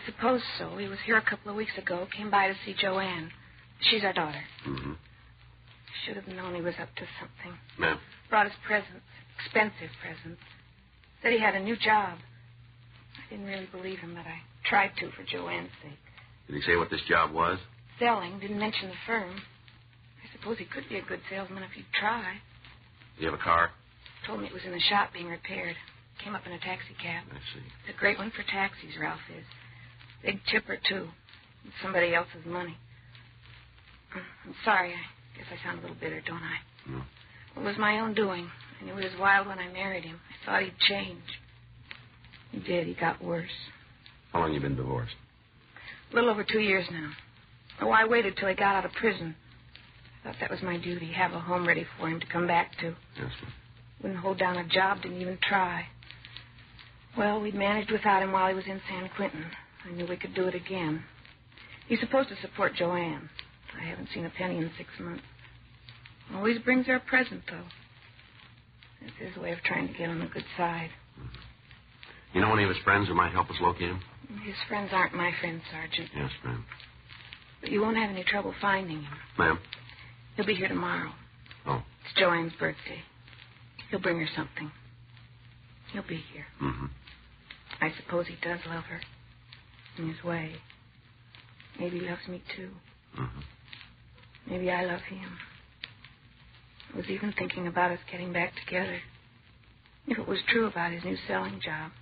suppose so. He was here a couple of weeks ago. Came by to see Joanne. She's our daughter. Mm-hmm. Should have known he was up to something. Ma'am? Brought us presents. Expensive presents. Said he had a new job. I didn't really believe him, but I tried to for Joanne's sake. Did he say what this job was? Selling. Didn't mention the firm. I suppose he could be a good salesman if he'd try. Do you have a car? Told me it was in the shop being repaired. Came up in a taxi cab. I see. It's a great one for taxis, Ralph is. Big tipper, too. It's somebody else's money. I'm sorry. I guess I sound a little bitter, don't I? No. It was my own doing. I knew he was wild when I married him. I thought he'd change. He did. He got worse. How long you been divorced? A little over 2 years now. Oh, I waited till he got out of prison. I thought that was my duty, have a home ready for him to come back to. Yes, ma'am. Wouldn't hold down a job, didn't even try. Well, we'd managed without him while he was in San Quentin. I knew we could do it again. He's supposed to support Joanne. I haven't seen a penny in 6 months. Always brings her a present, though. It's his way of trying to get on the good side. Mm-hmm. You know any of his friends who might help us locate him? His friends aren't my friends, Sergeant. Yes, ma'am. But you won't have any trouble finding him. Ma'am? He'll be here tomorrow. Oh. It's Joanne's birthday. He'll bring her something. He'll be here. Mm-hmm. I suppose he does love her. In his way. Maybe he loves me, too. Mm-hmm. Maybe I love him. I was even thinking about us getting back together. If it was true about his new selling job.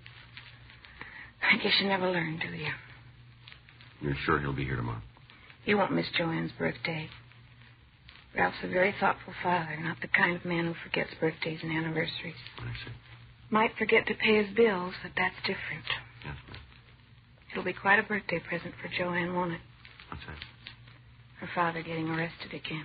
I guess you never learn, do you? You're sure he'll be here tomorrow? He won't miss Joanne's birthday. Ralph's a very thoughtful father, not the kind of man who forgets birthdays and anniversaries. I see. Might forget to pay his bills, but that's different. Yes, ma'am. It'll be quite a birthday present for Joanne, won't it? What's that? Her father getting arrested again.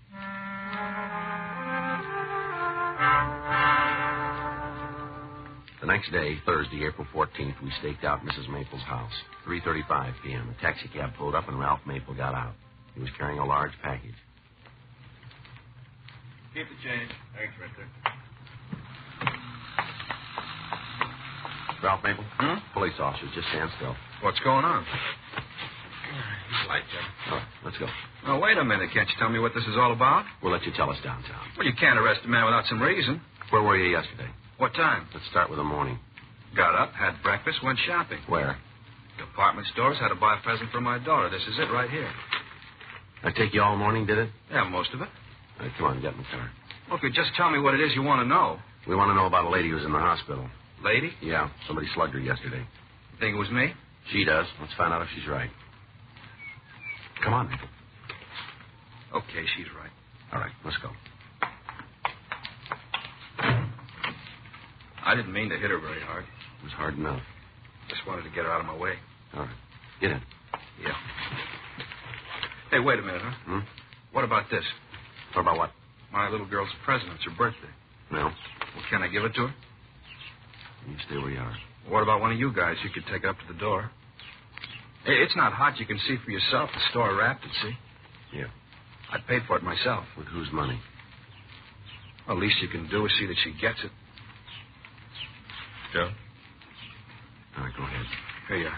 The next day, Thursday, April 14th, we staked out Mrs. Maple's house. 3:35 p.m. A taxi cab pulled up and Ralph Maple got out. He was carrying a large package. Keep the change. Thanks, Richter. Ralph Maple? Police officers, just stand still. What's going on? Light, Jim. All right, let's go. Oh, wait a minute. Can't you tell me what this is all about? We'll let you tell us downtown. Well, you can't arrest a man without some reason. Where were you yesterday? What time? Let's start with the morning. Got up, had breakfast, went shopping. Where? Department stores, had to buy a present for my daughter. This is it right here. I take you all morning, did it? Yeah, most of it. All right, come on, get in the car. Well, if you just tell me what it is you want to know. We want to know about a lady who's in the hospital. Lady? Yeah, somebody slugged her yesterday. You think it was me? She does. Let's find out if she's right. Come on, Maple. Okay, she's right. All right, let's go. I didn't mean to hit her very hard. It was hard enough. Just wanted to get her out of my way. All right. Get in. Yeah. Hey, wait a minute, huh? Hmm? What about this? What about what? My little girl's present. It's her birthday. No. Well, can I give it to her? You stay where you are. What about one of you guys? You could take it up to the door. Hey, it's not hot. You can see for yourself. The store wrapped it, see? Yeah. I paid for it myself. With whose money? Well, least you can do is see that she gets it. Joe? All right, go ahead. Here you are.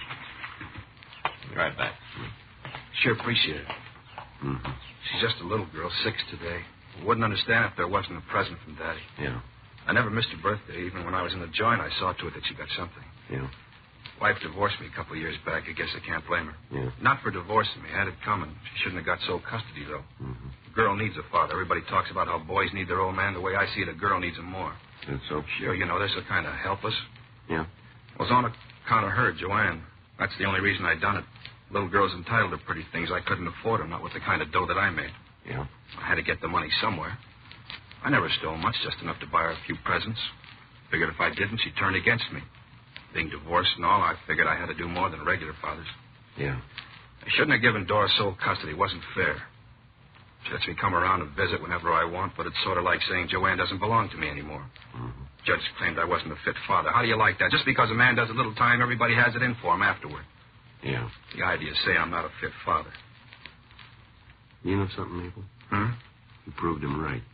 Be right back. Sure appreciate it. Mm-hmm. She's just a little girl, 6 today. Wouldn't understand if there wasn't a present from Daddy. Yeah. I never missed her birthday. Even when I was in the joint, I saw to it that she got something. Yeah. Wife divorced me a couple of years back. I guess I can't blame her. Yeah. Not for divorcing me. Had it coming. She shouldn't have got sole custody, though. Mm-hmm. A girl needs a father. Everybody talks about how boys need their old man. The way I see it, a girl needs him more. That's so? Sure, you know, this will kind of help us. Yeah. It was on account of her, Joanne. That's the only reason I done it. Little girl's entitled to pretty things. I couldn't afford them, not with the kind of dough that I made. Yeah. I had to get the money somewhere. I never stole much, just enough to buy her a few presents. Figured if I didn't, she'd turn against me. Being divorced and all, I figured I had to do more than regular fathers. Yeah. I shouldn't have given Dora sole custody. It wasn't fair. She lets me come around and visit whenever I want, but it's sort of like saying Joanne doesn't belong to me anymore. Mm-hmm. Judge claimed I wasn't a fit father. How do you like that? Just because a man does a little time, everybody has it in for him afterward. Yeah. The idea is say I'm not a fit father. You know something, Maple? Hmm? You proved him right.